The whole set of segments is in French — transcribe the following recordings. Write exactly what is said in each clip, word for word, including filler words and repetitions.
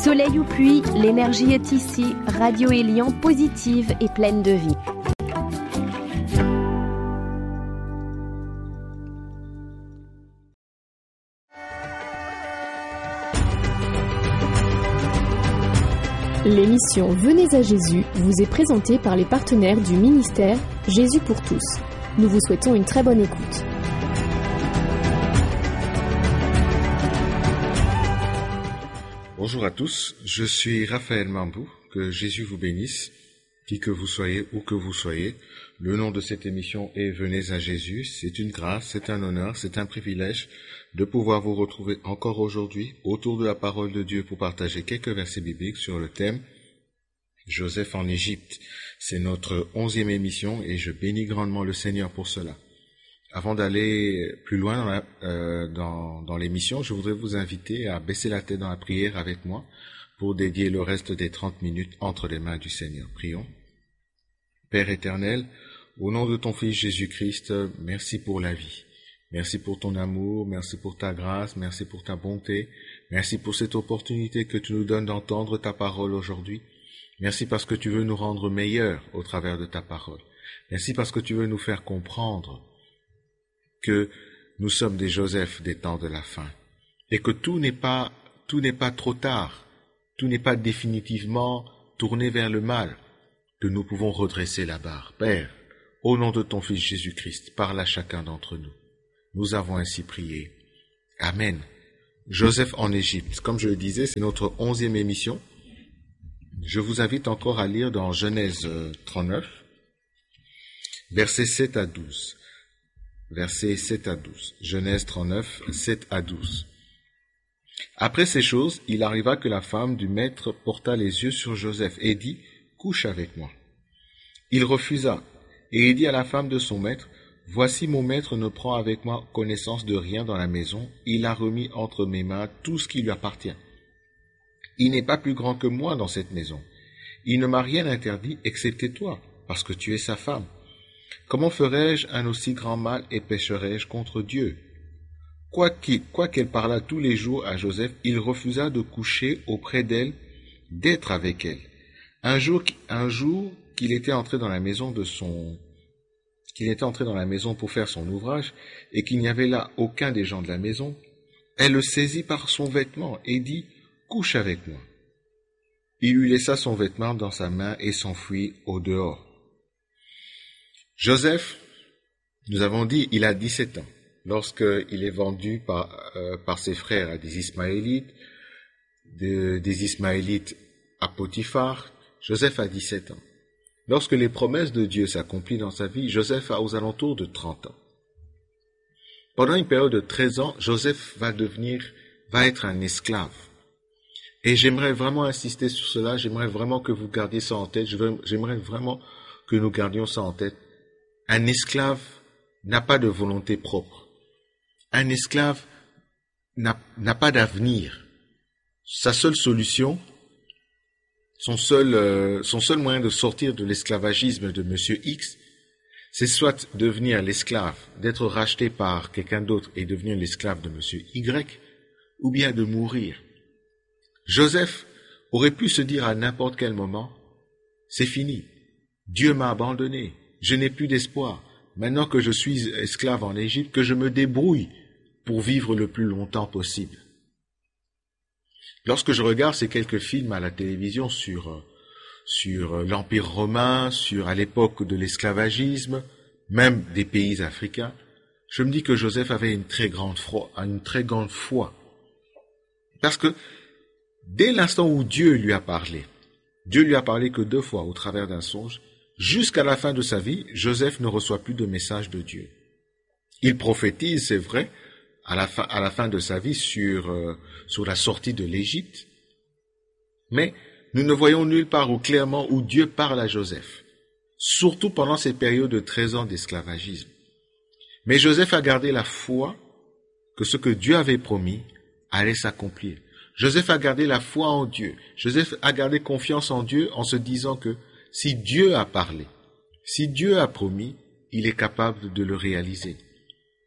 Soleil ou pluie, l'énergie est ici. Radio Élian, positive et pleine de vie. L'émission Venez à Jésus vous est présentée par les partenaires du ministère Jésus pour tous. Nous vous souhaitons une très bonne écoute. Bonjour à tous, je suis Raphaël Mambou, que Jésus vous bénisse, qui que vous soyez, où que vous soyez. Le nom de cette émission est Venez à Jésus. C'est une grâce, c'est un honneur, c'est un privilège de pouvoir vous retrouver encore aujourd'hui autour de la parole de Dieu pour partager quelques versets bibliques sur le thème Joseph en Égypte. C'est notre onzième émission et je bénis grandement le Seigneur pour cela. Avant d'aller plus loin dans, la, euh, dans, dans l'émission, je voudrais vous inviter à baisser la tête dans la prière avec moi pour dédier le reste des trente minutes entre les mains du Seigneur. Prions. Père éternel, au nom de ton Fils Jésus-Christ, merci pour la vie. Merci pour ton amour, merci pour ta grâce, merci pour ta bonté, merci pour cette opportunité que tu nous donnes d'entendre ta parole aujourd'hui. Merci parce que tu veux nous rendre meilleurs au travers de ta parole. Merci parce que tu veux nous faire comprendre que nous sommes des Joseph des temps de la fin et que tout n'est pas, tout n'est pas trop tard, tout n'est pas définitivement tourné vers le mal, que nous pouvons redresser la barre. Père, au nom de ton Fils Jésus-Christ, parle à chacun d'entre nous. Nous avons ainsi prié. Amen. Joseph en Égypte. Comme je le disais, c'est notre onzième émission. Je vous invite encore à lire dans Genèse trente-neuf, versets sept à douze. Versets sept à douze. Genèse trente-neuf, sept à douze. Après ces choses, il arriva que la femme du maître porta les yeux sur Joseph et dit, « Couche avec moi. » Il refusa, et il dit à la femme de son maître, « Voici mon maître ne prend avec moi connaissance de rien dans la maison, il a remis entre mes mains tout ce qui lui appartient. Il n'est pas plus grand que moi dans cette maison. Il ne m'a rien interdit excepté toi, parce que tu es sa femme. Comment ferais-je un aussi grand mal et pécherais-je contre Dieu ?» Quoiqu'il, quoi qu'elle parlât tous les jours à Joseph, il refusa de coucher auprès d'elle, d'être avec elle. Un jour, un jour qu'il était entré dans la maison de son, qu'il était entré dans la maison pour faire son ouvrage, et qu'il n'y avait là aucun des gens de la maison, elle le saisit par son vêtement et dit, « Couche avec moi. » Il lui laissa son vêtement dans sa main et s'enfuit au dehors. Joseph, nous avons dit, il a dix-sept ans, lorsqu'il est vendu par, euh, par ses frères à des Ismaélites, de, des Ismaélites à Potiphar. Joseph a dix-sept ans. Lorsque les promesses de Dieu s'accomplissent dans sa vie, Joseph a aux alentours de trente ans. Pendant une période de treize ans, Joseph va devenir, va être un esclave. Et j'aimerais vraiment insister sur cela, j'aimerais vraiment que vous gardiez ça en tête, j'aimerais vraiment que nous gardions ça en tête. Un esclave n'a pas de volonté propre. Un esclave n'a, n'a pas d'avenir. Sa seule solution, son seul, euh, son seul moyen de sortir de l'esclavagisme de Monsieur X, c'est soit devenir l'esclave, d'être racheté par quelqu'un d'autre et devenir l'esclave de Monsieur Y, ou bien de mourir. Joseph aurait pu se dire à n'importe quel moment, c'est fini, Dieu m'a abandonné, je n'ai plus d'espoir, maintenant que je suis esclave en Égypte, que je me débrouille pour vivre le plus longtemps possible. Lorsque je regarde ces quelques films à la télévision sur, sur l'Empire romain, sur à l'époque de l'esclavagisme, même des pays africains, je me dis que Joseph avait une très grande foi, une très grande foi. Parce que dès l'instant où Dieu lui a parlé, Dieu lui a parlé que deux fois au travers d'un songe, jusqu'à la fin de sa vie, Joseph ne reçoit plus de message de Dieu. Il prophétise, c'est vrai, à la fin, à la fin de sa vie sur, euh, sur la sortie de l'Égypte, mais nous ne voyons nulle part où clairement où Dieu parle à Joseph, surtout pendant ces périodes de treize ans d'esclavagisme. Mais Joseph a gardé la foi que ce que Dieu avait promis allait s'accomplir. Joseph a gardé la foi en Dieu. Joseph a gardé confiance en Dieu en se disant que si Dieu a parlé, si Dieu a promis, il est capable de le réaliser.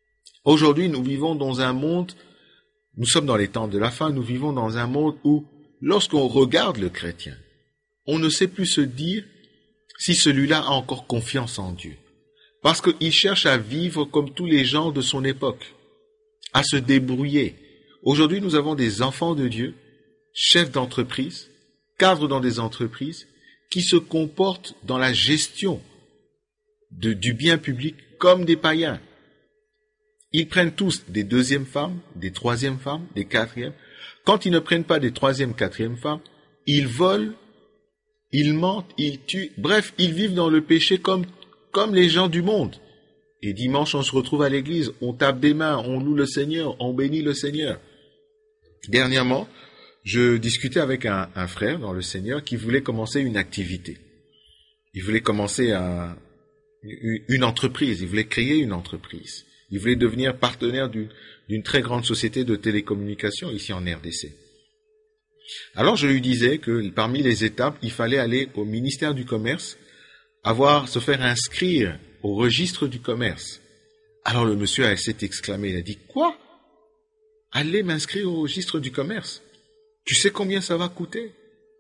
Aujourd'hui, nous vivons dans un monde, nous sommes dans les temps de la fin, nous vivons dans un monde où lorsqu'on regarde le chrétien, on ne sait plus se dire si celui-là a encore confiance en Dieu. Parce qu'il cherche à vivre comme tous les gens de son époque, à se débrouiller. Aujourd'hui, nous avons des enfants de Dieu, chefs d'entreprise, cadres dans des entreprises, qui se comportent dans la gestion de, du bien public comme des païens. Ils prennent tous des deuxièmes femmes, des troisièmes femmes, des quatrièmes. Quand ils ne prennent pas des troisièmes, quatrièmes femmes, ils volent, ils mentent, ils tuent. Bref, ils vivent dans le péché comme, comme les gens du monde. Et dimanche, on se retrouve à l'église, on tape des mains, on loue le Seigneur, on bénit le Seigneur. Dernièrement, je discutais avec un, un frère dans le Seigneur qui voulait commencer une activité. Il voulait commencer un, une entreprise, il voulait créer une entreprise. Il voulait devenir partenaire d'une, d'une très grande société de télécommunications ici en R D C. Alors je lui disais que parmi les étapes, il fallait aller au ministère du Commerce, avoir, se faire inscrire au registre du commerce. Alors le monsieur s'est exclamé, il a dit « Quoi ? Aller m'inscrire au registre du commerce ? Tu sais combien ça va coûter ?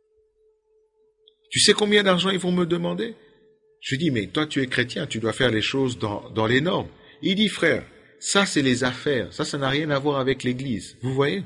Tu sais combien d'argent ils vont me demander ?» Je lui dis « Mais toi tu es chrétien, tu dois faire les choses dans, dans les normes. » Il dit, frère, ça c'est les affaires, ça, ça n'a rien à voir avec l'Église. Vous voyez?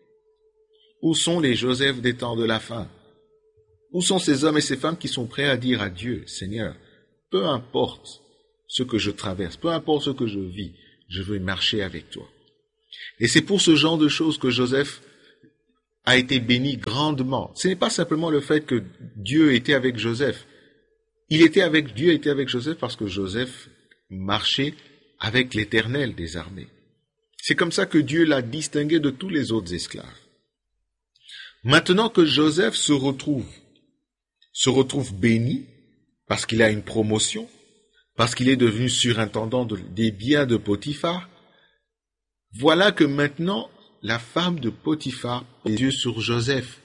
Où sont les Joseph des temps de la fin? Où sont ces hommes et ces femmes qui sont prêts à dire à Dieu, Seigneur, peu importe ce que je traverse, peu importe ce que je vis, je veux marcher avec toi. Et c'est pour ce genre de choses que Joseph a été béni grandement. Ce n'est pas simplement le fait que Dieu était avec Joseph. Il était avec Dieu, était avec Joseph parce que Joseph marchait avec l'Éternel des armées. C'est comme ça que Dieu l'a distingué de tous les autres esclaves. Maintenant que Joseph se retrouve, se retrouve béni, parce qu'il a une promotion, parce qu'il est devenu surintendant de, des biens de Potiphar, voilà que maintenant, la femme de Potiphar a les yeux sur Joseph.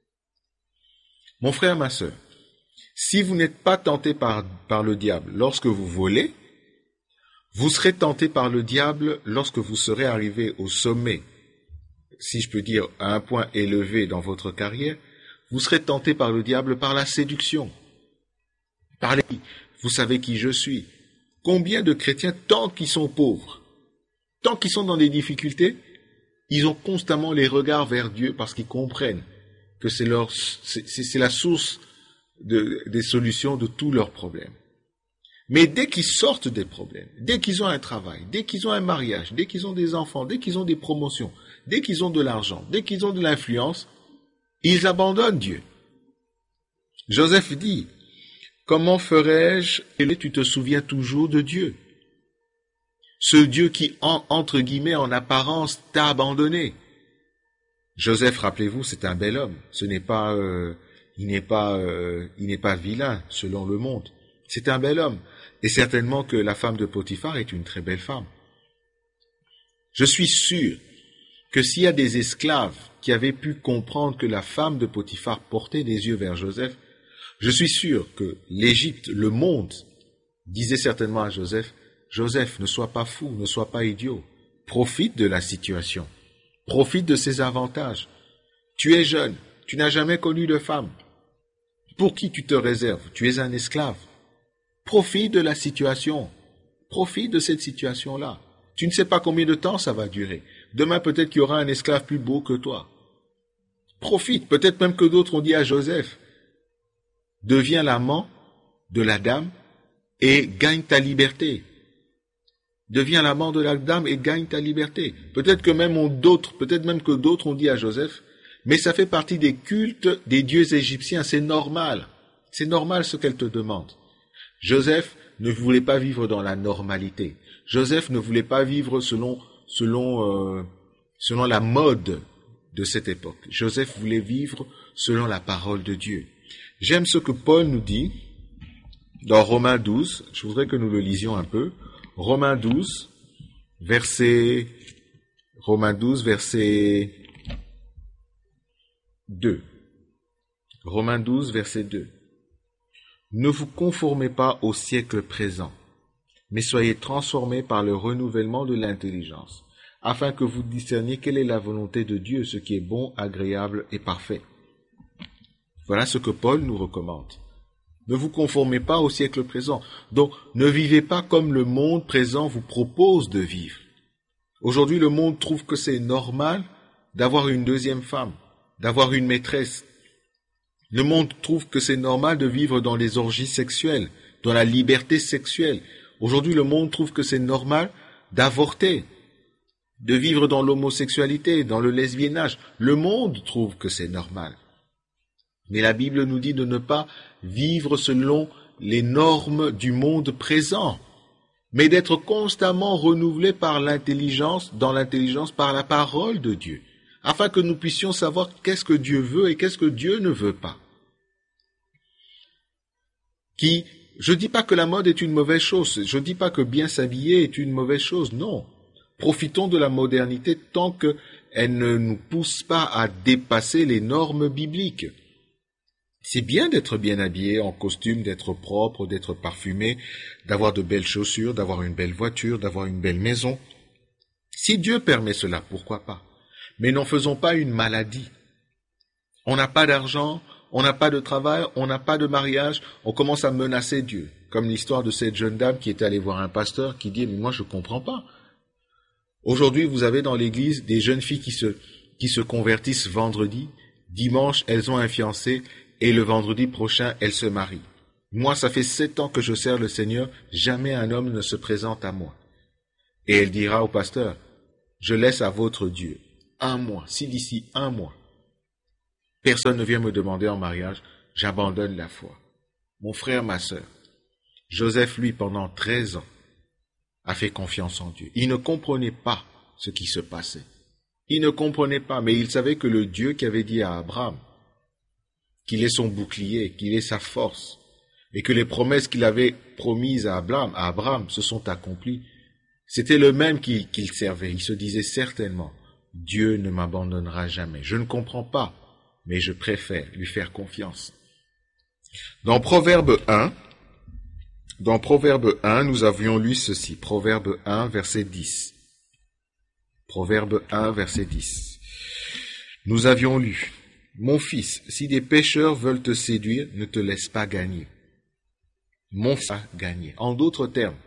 Mon frère, ma sœur, si vous n'êtes pas tenté par, par le diable lorsque vous volez, vous serez tenté par le diable lorsque vous serez arrivé au sommet, si je peux dire à un point élevé dans votre carrière, vous serez tenté par le diable par la séduction. Par les... Vous savez qui je suis. Combien de chrétiens, tant qu'ils sont pauvres, tant qu'ils sont dans des difficultés, ils ont constamment les regards vers Dieu parce qu'ils comprennent que c'est, leur, c'est, c'est la source de, des solutions de tous leurs problèmes. Mais dès qu'ils sortent des problèmes, dès qu'ils ont un travail, dès qu'ils ont un mariage, dès qu'ils ont des enfants, dès qu'ils ont des promotions, dès qu'ils ont de l'argent, dès qu'ils ont de l'influence, ils abandonnent Dieu. Joseph dit, « Comment ferais-je et tu te souviens toujours de Dieu? Ce Dieu qui, en, entre guillemets, en apparence, t'a abandonné. » Joseph, rappelez-vous, c'est un bel homme. Ce n'est pas, euh, il n'est pas, euh, il n'est pas vilain selon le monde. C'est un bel homme. Et certainement que la femme de Potiphar est une très belle femme. Je suis sûr que s'il y a des esclaves qui avaient pu comprendre que la femme de Potiphar portait les yeux vers Joseph, je suis sûr que l'Égypte, le monde, disait certainement à Joseph, « Joseph, ne sois pas fou, ne sois pas idiot. Profite de la situation. Profite de ses avantages. Tu es jeune, tu n'as jamais connu de femme. Pour qui tu te réserves? Tu es un esclave. Profite de la situation. Profite de cette situation-là. Tu ne sais pas combien de temps ça va durer. Demain, peut-être qu'il y aura un esclave plus beau que toi. Profite. Peut-être même que d'autres ont dit à Joseph, deviens l'amant de la dame et gagne ta liberté. Deviens l'amant de la dame et gagne ta liberté. Peut-être que même on, d'autres, peut-être même que d'autres ont dit à Joseph, mais ça fait partie des cultes des dieux égyptiens. C'est normal. C'est normal ce qu'elle te demande. Joseph ne voulait pas vivre dans la normalité. Joseph ne voulait pas vivre selon, selon, euh, selon la mode de cette époque. Joseph voulait vivre selon la parole de Dieu. J'aime ce que Paul nous dit dans Romains douze. Je voudrais que nous le lisions un peu. Romains douze, verset, Romains douze, verset deux. Romains douze, verset deux. Ne vous conformez pas au siècle présent, mais soyez transformés par le renouvellement de l'intelligence, afin que vous discerniez quelle est la volonté de Dieu, ce qui est bon, agréable et parfait. Voilà ce que Paul nous recommande. Ne vous conformez pas au siècle présent. Donc, ne vivez pas comme le monde présent vous propose de vivre. Aujourd'hui, le monde trouve que c'est normal d'avoir une deuxième femme, d'avoir une maîtresse. Le monde trouve que c'est normal de vivre dans les orgies sexuelles, dans la liberté sexuelle. Aujourd'hui, le monde trouve que c'est normal d'avorter, de vivre dans l'homosexualité, dans le lesbiennage. Le monde trouve que c'est normal. Mais la Bible nous dit de ne pas vivre selon les normes du monde présent, mais d'être constamment renouvelé par l'intelligence, dans l'intelligence par la parole de Dieu, afin que nous puissions savoir qu'est-ce que Dieu veut et qu'est-ce que Dieu ne veut pas. Qui, je ne dis pas que la mode est une mauvaise chose, je ne dis pas que bien s'habiller est une mauvaise chose, non. Profitons de la modernité tant qu'elle ne nous pousse pas à dépasser les normes bibliques. C'est bien d'être bien habillé, en costume, d'être propre, d'être parfumé, d'avoir de belles chaussures, d'avoir une belle voiture, d'avoir une belle maison. Si Dieu permet cela, pourquoi pas? Mais n'en faisons pas une maladie. On n'a pas d'argent, on n'a pas de travail, on n'a pas de mariage, on commence à menacer Dieu. Comme l'histoire de cette jeune dame qui est allée voir un pasteur qui dit « Mais moi je ne comprends pas. » Aujourd'hui, vous avez dans l'église des jeunes filles qui se, qui se convertissent vendredi. Dimanche, elles ont un fiancé. Et le vendredi prochain, elle se marie. Moi, ça fait sept ans que je sers le Seigneur, jamais un homme ne se présente à moi. Et elle dira au pasteur, je laisse à votre Dieu un mois, si d'ici un mois, personne ne vient me demander en mariage, j'abandonne la foi. Mon frère, ma sœur, Joseph, lui, pendant treize ans, a fait confiance en Dieu. Il ne comprenait pas ce qui se passait. Il ne comprenait pas, mais il savait que le Dieu qui avait dit à Abraham, qu'il est son bouclier, qu'il est sa force, et que les promesses qu'il avait promises à Abraham, à Abraham se sont accomplies. C'était le même qu'il, qu'il servait. Il se disait certainement, Dieu ne m'abandonnera jamais. Je ne comprends pas, mais je préfère lui faire confiance. Dans Proverbe un, dans Proverbe un, nous avions lu ceci. Proverbe un, verset dix. Proverbe un, verset dix. Nous avions lu. Mon fils, si des pécheurs veulent te séduire, ne te laisse pas gagner. Mon fils a gagné. En d'autres termes,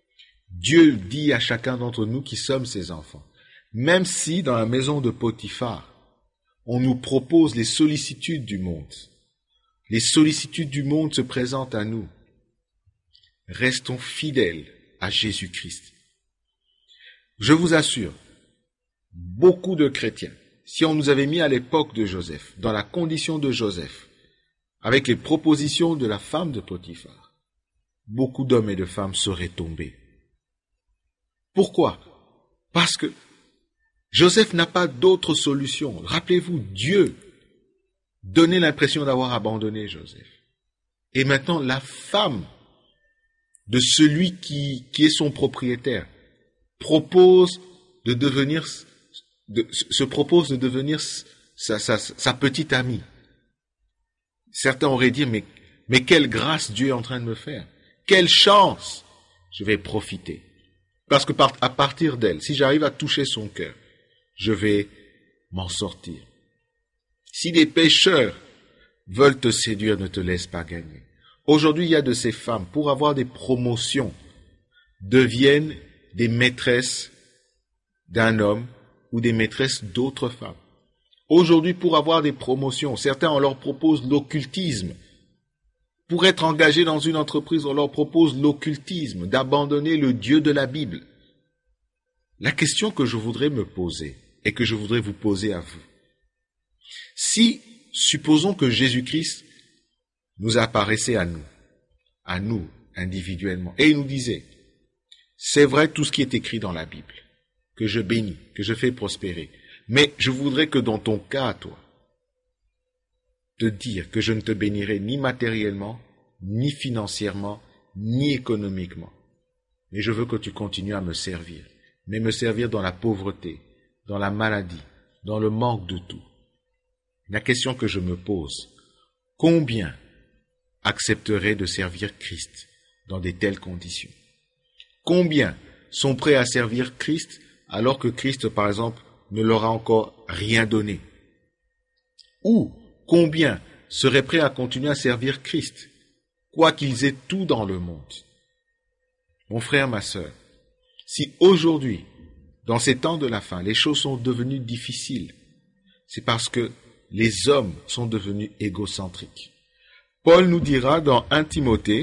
Dieu dit à chacun d'entre nous qui sommes ses enfants, même si dans la maison de Potiphar, on nous propose les sollicitudes du monde, les sollicitudes du monde se présentent à nous, restons fidèles à Jésus-Christ. Je vous assure, beaucoup de chrétiens, si on nous avait mis à l'époque de Joseph, dans la condition de Joseph, avec les propositions de la femme de Potiphar, beaucoup d'hommes et de femmes seraient tombés. Pourquoi? Parce que Joseph n'a pas d'autre solution. Rappelez-vous, Dieu donnait l'impression d'avoir abandonné Joseph. Et maintenant, la femme de celui qui, qui est son propriétaire propose de devenir De, se propose de devenir sa, sa, sa petite amie. Certains auraient dit, mais, mais quelle grâce Dieu est en train de me faire. Quelle chance. Je vais profiter. Parce que par, à partir d'elle, si j'arrive à toucher son cœur, je vais m'en sortir. Si des pécheurs veulent te séduire, ne te laisse pas gagner. Aujourd'hui, il y a de ces femmes, pour avoir des promotions, deviennent des maîtresses d'un homme ou des maîtresses d'autres femmes. Aujourd'hui, pour avoir des promotions, certains, on leur propose l'occultisme. Pour être engagé dans une entreprise, on leur propose l'occultisme, d'abandonner le Dieu de la Bible. La question que je voudrais me poser, et que je voudrais vous poser à vous, si, supposons que Jésus-Christ nous apparaissait à nous, à nous, individuellement, et il nous disait, c'est vrai tout ce qui est écrit dans la Bible, que je bénis, que je fais prospérer. Mais je voudrais que dans ton cas, toi, te dire que je ne te bénirai ni matériellement, ni financièrement, ni économiquement. Mais je veux que tu continues à me servir, mais me servir dans la pauvreté, dans la maladie, dans le manque de tout. La question que je me pose, combien accepteraient de servir Christ dans de telles conditions? Combien sont prêts à servir Christ alors que Christ, par exemple, ne leur a encore rien donné? Ou combien seraient prêts à continuer à servir Christ, quoi qu'ils aient tout dans le monde. Mon frère, ma sœur, si aujourd'hui, dans ces temps de la fin, les choses sont devenues difficiles, c'est parce que les hommes sont devenus égocentriques. Paul nous dira dans un Timothée,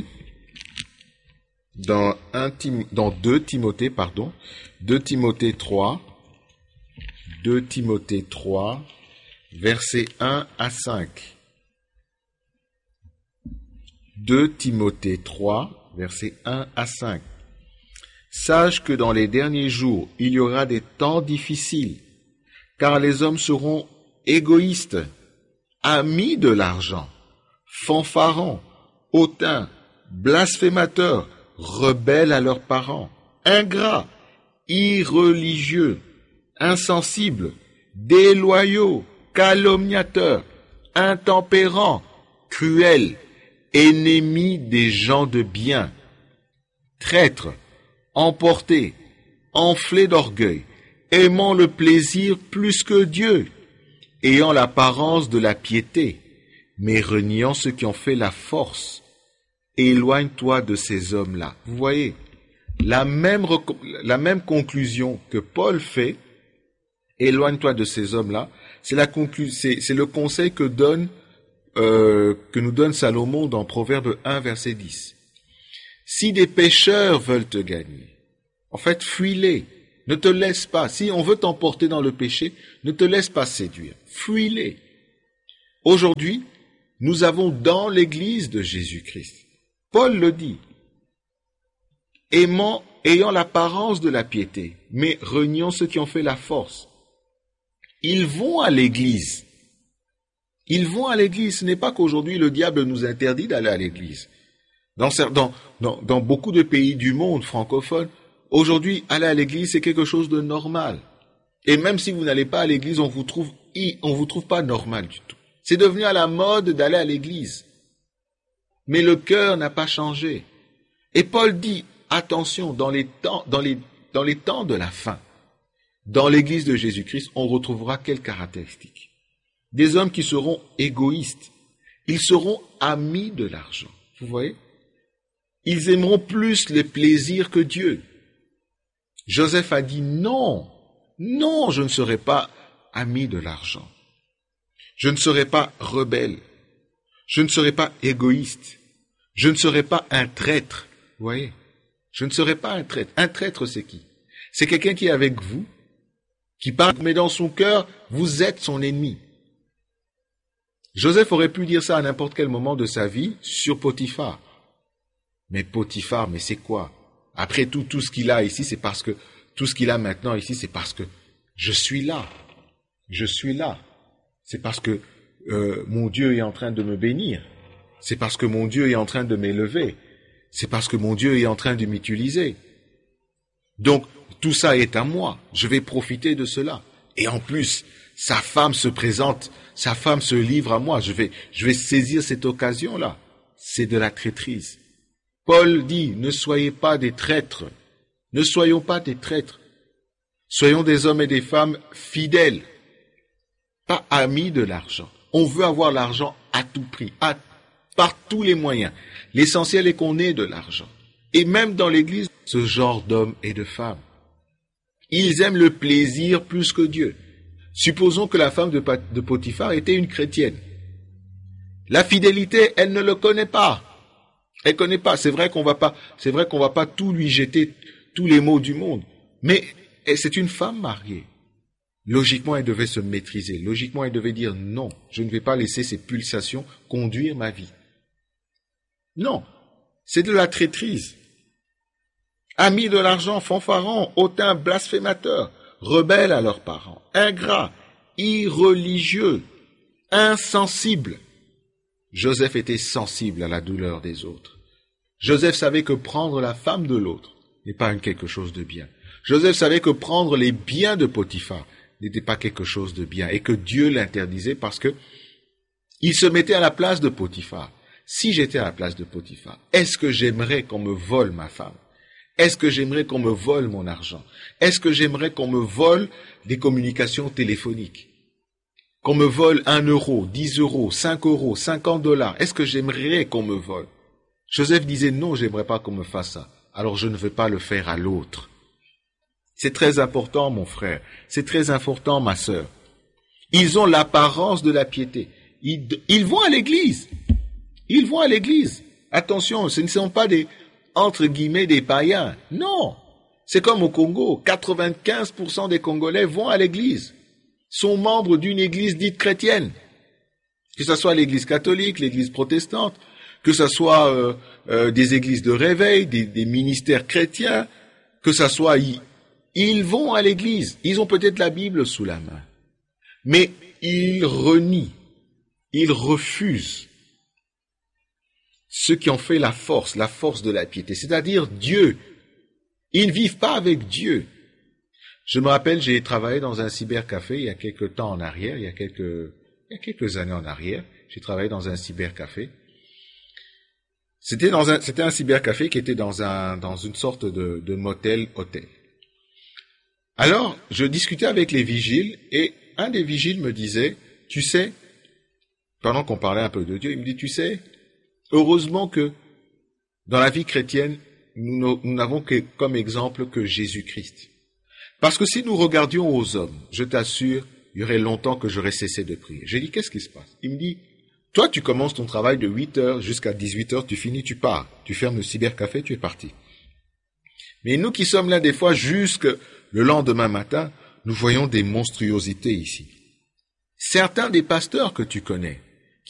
dans, un Tim, dans deux Timothée, pardon, deux Timothée trois, deux Timothée trois, versets un à cinq. deux Timothée trois, versets un à cinq. Sache que dans les derniers jours, il y aura des temps difficiles, car les hommes seront égoïstes, amis de l'argent, fanfarons, hautains, blasphémateurs, rebelles à leurs parents, ingrats, irreligieux, insensibles, déloyaux, calomniateurs, intempérants, cruels, ennemis des gens de bien, traîtres, emportés, enflés d'orgueil, aimant le plaisir plus que Dieu, ayant l'apparence de la piété, mais reniant ceux qui ont fait la force. Éloigne-toi de ces hommes-là. Vous voyez, la même, la même conclusion que Paul fait, éloigne-toi de ces hommes-là, c'est, la conclu, c'est, c'est le conseil que, donne, euh, que nous donne Salomon dans Proverbe un, verset dix. Si des pécheurs veulent te gagner, en fait, fuis-les. Ne te laisse pas. Si on veut t'emporter dans le péché, ne te laisse pas séduire. Fuis-les. Aujourd'hui, nous avons dans l'Église de Jésus-Christ, Paul le dit, aimant, ayant l'apparence de la piété, mais reniant ceux qui ont fait la force. Ils vont à l'Église. Ils vont à l'Église. Ce n'est pas qu'aujourd'hui le diable nous interdit d'aller à l'Église. Dans, dans, dans, dans beaucoup de pays du monde francophones, aujourd'hui, aller à l'église, c'est quelque chose de normal. Et même si vous n'allez pas à l'église, on vous trouve, on vous trouve pas normal du tout. C'est devenu à la mode d'aller à l'église. Mais le cœur n'a pas changé. Et Paul dit, attention, dans les temps, dans les, dans les temps de la fin, dans l'église de Jésus-Christ, on retrouvera quelles caractéristiques? Des hommes qui seront égoïstes. Ils seront amis de l'argent. Vous voyez? Ils aimeront plus les plaisirs que Dieu. Joseph a dit non, non, je ne serai pas ami de l'argent. Je ne serai pas rebelle. Je ne serai pas égoïste. Je ne serai pas un traître. Vous voyez? Je ne serai pas un traître. Un traître, c'est qui? C'est quelqu'un qui est avec vous, qui parle, mais dans son cœur, vous êtes son ennemi. Joseph aurait pu dire ça à n'importe quel moment de sa vie sur Potiphar. Mais Potiphar, mais c'est quoi? Après tout, tout ce qu'il a ici, c'est parce que, tout ce qu'il a maintenant ici, c'est parce que je suis là. Je suis là. C'est parce que euh, mon Dieu est en train de me bénir. C'est parce que mon Dieu est en train de m'élever. C'est parce que mon Dieu est en train de m'utiliser. Donc, tout ça est à moi. Je vais profiter de cela. Et en plus, sa femme se présente, sa femme se livre à moi. Je vais, je vais saisir cette occasion-là. C'est de la traîtrise. Paul dit, ne soyez pas des traîtres. Ne soyons pas des traîtres. Soyons des hommes et des femmes fidèles. Pas amis de l'argent. On veut avoir l'argent à tout prix, à, par tous les moyens. L'essentiel est qu'on ait de l'argent. Et même dans l'Église, ce genre d'hommes et de femmes. Ils aiment le plaisir plus que Dieu. Supposons que la femme de, de Potiphar était une chrétienne. La fidélité, elle ne le connaît pas. Elle connaît pas. C'est vrai qu'on va pas, c'est vrai qu'on va pas tout lui jeter, tous les maux du monde. Mais c'est une femme mariée. Logiquement, elle devait se maîtriser. Logiquement, elle devait dire non, je ne vais pas laisser ces pulsations conduire ma vie. Non. C'est de la traîtrise. Amis de l'argent, fanfarons, hautains, blasphémateurs, rebelles à leurs parents, ingrats, irreligieux, insensibles. Joseph était sensible à la douleur des autres. Joseph savait que prendre la femme de l'autre n'est pas quelque chose de bien. Joseph savait que prendre les biens de Potiphar n'était pas quelque chose de bien et que Dieu l'interdisait parce que il se mettait à la place de Potiphar. Si j'étais à la place de Potiphar, est-ce que j'aimerais qu'on me vole ma femme? Est-ce que j'aimerais qu'on me vole mon argent? Est-ce que j'aimerais qu'on me vole des communications téléphoniques? qu'on me vole un euro, dix euros, cinq euros, cinquante dollars, est-ce que j'aimerais qu'on me vole? Joseph disait non, j'aimerais pas qu'on me fasse ça. Alors je ne veux pas le faire à l'autre. C'est très important, mon frère. C'est très important, ma sœur. Ils ont l'apparence de la piété. Ils, ils vont à l'église. Ils vont à l'église. Attention, ce ne sont pas des, entre guillemets, des païens. Non. C'est comme au Congo. quatre-vingt-quinze pour cent des Congolais vont à l'église. Sont membres d'une église dite chrétienne. Que ce soit l'église catholique, l'église protestante, que ce soit euh, euh, des églises de réveil, des, des ministères chrétiens, que ce soit... Ils, ils vont à l'église. Ils ont peut-être la Bible sous la main. Mais ils renient. Ils refusent ceux qui ont fait la force, la force de la piété, c'est-à-dire Dieu. Ils ne vivent pas avec Dieu. Je me rappelle, j'ai travaillé dans un cybercafé il y a quelques temps en arrière, il y a quelques, il y a quelques années en arrière, j'ai travaillé dans un cybercafé. C'était dans un, c'était un cybercafé qui était dans un, dans une sorte de, de motel-hôtel. Alors, je discutais avec les vigiles et un des vigiles me disait, tu sais, pendant qu'on parlait un peu de Dieu, il me dit, tu sais, heureusement que dans la vie chrétienne, nous n'avons que, comme exemple que Jésus-Christ. Parce que si nous regardions aux hommes, je t'assure, il y aurait longtemps que j'aurais cessé de prier. J'ai dit, qu'est-ce qui se passe? Il me dit, toi, tu commences ton travail de huit heures jusqu'à dix-huit heures, tu finis, tu pars. Tu fermes le cybercafé, tu es parti. Mais nous qui sommes là des fois jusque le lendemain matin, nous voyons des monstruosités ici. Certains des pasteurs que tu connais,